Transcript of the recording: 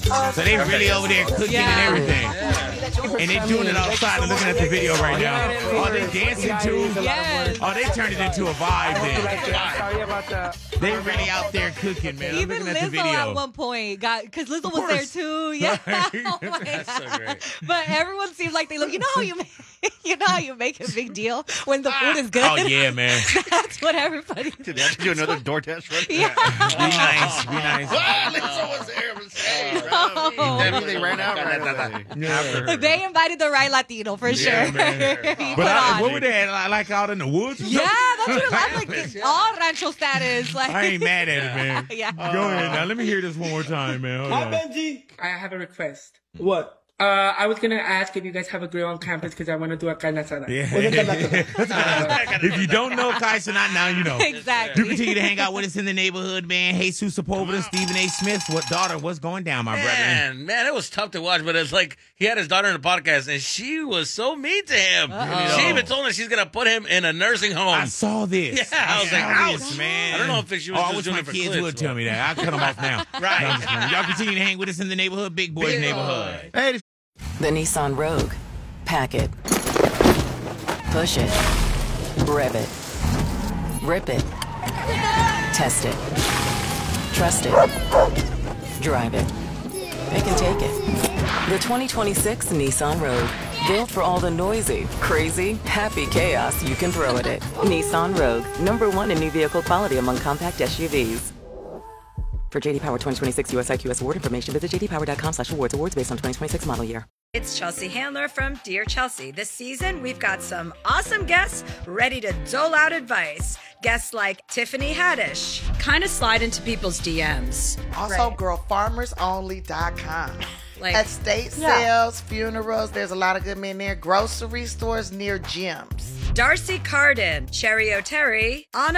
So they really over there cooking and everything. And they doing it outside and looking at the video right now. Oh, they dancing too? Yes. Oh, they turned it into a vibe then. Sorry about that. They really out there cooking, man. I'm Even looking at the Lizzo video. at one point because Lizzo was there too. Yeah. Oh my That's so God. great. But everyone seems like they look. You know how you make a big deal when the food is good. Oh, yeah, man. That's what everybody. Did they have to do another DoorDash run? Yeah. Be nice. Be nice. Lizzo was there. It was saying, they ran out right away. Yeah. They invited the right Latino for sure. man. He But put on. what were they at? Like out in the woods? or Yeah, something? that's what it like all rancho status. Like I ain't mad at it, man. Yeah. Go ahead now. Let me hear this one more time, man. Hold on. Benji. I have a request. What? I was gonna ask if you guys have a grill on campus because I want to do a carne asada. Yeah. If you don't know Kaisa, not now you know. Exactly. Do continue to hang out with us in the neighborhood, man. Jesus Sepulveda, Stephen A. Smith. What's going down, my brother? Man, it was tough to watch, but it's like he had his daughter in the podcast, and she was so mean to him. Uh-oh. She even told him she's gonna put him in a nursing home. I saw this. Yeah, I was like, saw ouch, this, man. I don't know if she was I just wish doing my it for kids clicks, would tell me that. I'll cut them off now. Right. No, I'm just kidding. Y'all continue to hang with us in the neighborhood, Big Boys neighborhood. Hey, The Nissan Rogue. Pack it. Push it. Rev it. Rip it. Test it. Trust it. Drive it. They can take it. The 2026 Nissan Rogue. Built for all the noisy, crazy, happy chaos you can throw at it. Nissan Rogue. #1 in new vehicle quality among compact SUVs. For JD Power 2026 US IQS award information, visit jdpower.com/awards. Awards based on 2026 model year. It's Chelsea Handler from Dear Chelsea. This season, we've got some awesome guests ready to dole out advice. Guests like Tiffany Haddish. Kind of slide into people's DMs. Also, girlfarmersonly.com. Like, Estate sales, funerals, there's a lot of good men there. Grocery stores near gyms. Darcy Carden, Cherry O'Terry, Anna